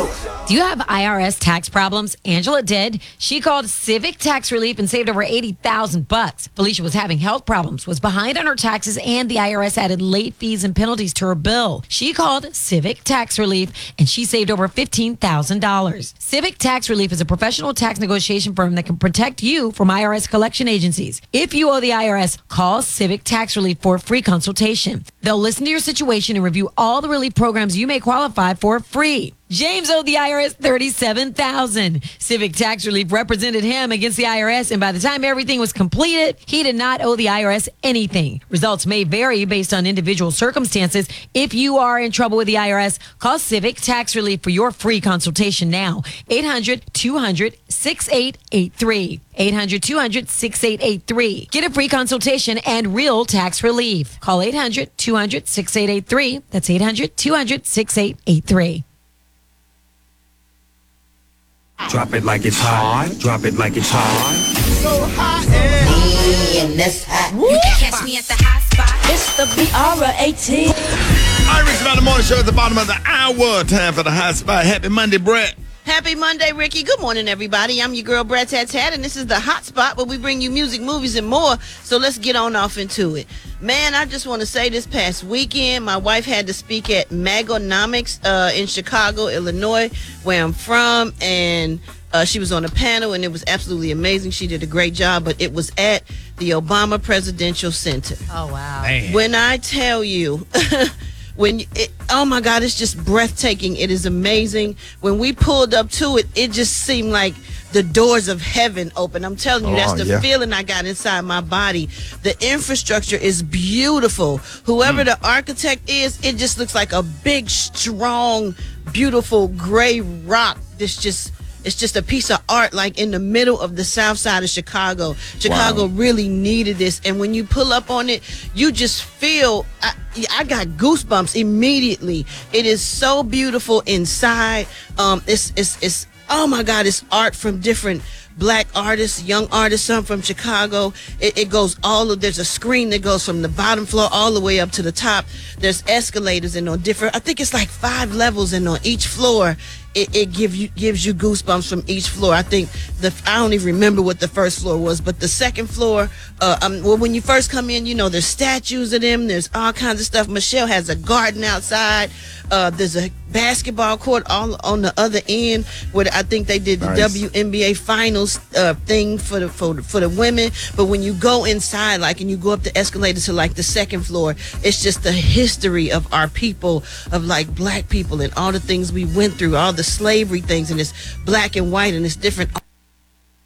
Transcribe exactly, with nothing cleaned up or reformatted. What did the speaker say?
Do you have I R S tax problems? Angela did. She called Civic Tax Relief and saved over eighty thousand bucks. Felicia was having health problems, was behind on her taxes, and the I R S added late fees and penalties to her bill. She called Civic Tax Relief and she saved over fifteen thousand dollars. Civic Tax Relief is a professional tax negotiation firm that can protect you from I R S collection agencies. If you owe the I R S, call Civic Tax Relief for a free consultation. They'll listen to your situation and review all the relief programs you may qualify for free. James owed the I R S thirty-seven thousand dollars. Civic Tax Relief represented him against the I R S, and by the time everything was completed, he did not owe the I R S anything. Results may vary based on individual circumstances. If you are in trouble with the I R S, call Civic Tax Relief for your free consultation now. eight hundred, two hundred, sixty-eight eighty-three. eight hundred, two hundred, sixty-eight eighty-three. Get a free consultation and real tax relief. Call eight hundred, two hundred, sixty-eight eighty-three. That's eight hundred, two hundred, sixty-eight eighty-three. Drop it like it's hot. Drop it like it's hot. So hot and in this hot. You can catch me at the hot spot. It's the B R eighteen. Irish about the morning show at the bottom of the hour. Time for the hot spot. Happy Monday, Brett. Happy Monday, Ricky. Good morning, everybody. I'm your girl, Brett Tat Tat, and this is the Hot Spot where we bring you music, movies, and more. So let's get on off into it. Man, I just want to say this past weekend, my wife had to speak at Magonomics uh, in Chicago, Illinois, where I'm from, and uh, she was on a panel, and it was absolutely amazing. She did a great job, but it was at the Obama Presidential Center. Oh, wow. Man. When I tell you... When it, oh my God, it's just breathtaking. It is amazing. When we pulled up to it, it just seemed like the doors of heaven open. I'm telling you, that's the yeah. feeling I got inside my body. The infrastructure is beautiful. Whoever mm. the architect is, it just looks like a big, strong, beautiful gray rock that's just... It's just a piece of art, like in the middle of the south side of Chicago. Chicago wow. really needed this. And when you pull up on it, you just feel, I, I got goosebumps immediately. It is so beautiful inside. Um, it's, it's, it's, oh my God, it's art from different black artists, young artists, some from Chicago. It, it goes all of, there's a screen that goes from the bottom floor all the way up to the top. There's escalators and on different, I think it's like five levels, and on each floor, it, it give you, gives you goosebumps from each floor. I think the, I don't even remember what the first floor was, but the second floor, uh, um, well, when you first come in, you know, there's statues of them, there's all kinds of stuff. Michelle has a garden outside. Uh, there's a basketball court all on the other end where I think they did the Nice. W N B A finals uh, thing for the for, for the women. But when you go inside, like, and you go up the escalator to like the second floor, it's just the history of our people, of like black people and all the things we went through, all the slavery things, and it's black and white and it's different